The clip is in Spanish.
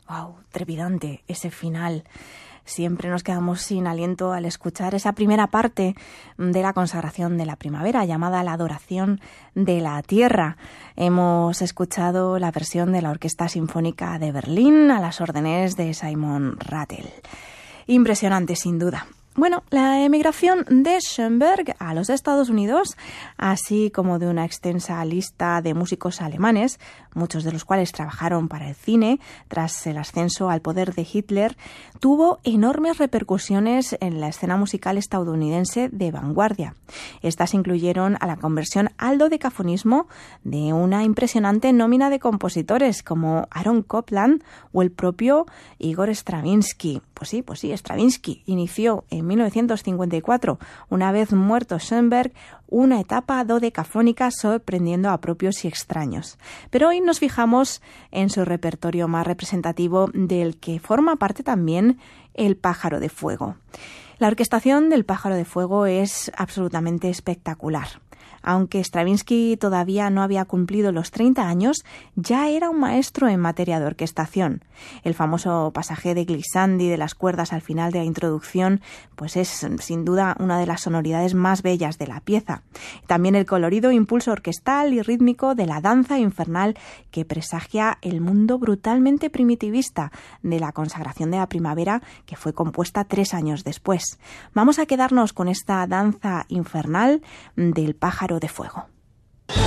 Wow, trepidante ese final. Siempre nos quedamos sin aliento al escuchar esa primera parte de la consagración de la primavera, llamada la adoración de la tierra. Hemos escuchado la versión de la Orquesta Sinfónica de Berlín a las órdenes de Simon Rattle. Impresionante, sin duda. Bueno, la emigración de Schoenberg a los Estados Unidos, así como de una extensa lista de músicos alemanes, muchos de los cuales trabajaron para el cine tras el ascenso al poder de Hitler, tuvo enormes repercusiones en la escena musical estadounidense de vanguardia. Estas incluyeron a la conversión al dodecafonismo de una impresionante nómina de compositores como Aaron Copland o el propio Igor Stravinsky. Pues sí, Stravinsky inició en 1954, una vez muerto Schoenberg, una etapa dodecafónica sorprendiendo a propios y extraños. Pero hoy nos fijamos en su repertorio más representativo, del que forma parte también El Pájaro de Fuego. La orquestación del Pájaro de Fuego es absolutamente espectacular. Aunque Stravinsky todavía no había cumplido los 30 años, ya era un maestro en materia de orquestación. El famoso pasaje de glissandi de las cuerdas al final de la introducción, pues es sin duda una de las sonoridades más bellas de la pieza. También el colorido impulso orquestal y rítmico de la danza infernal que presagia el mundo brutalmente primitivista de la consagración de la primavera, que fue compuesta 3 años después. Vamos a quedarnos con esta danza infernal del Pájaro de Fuego.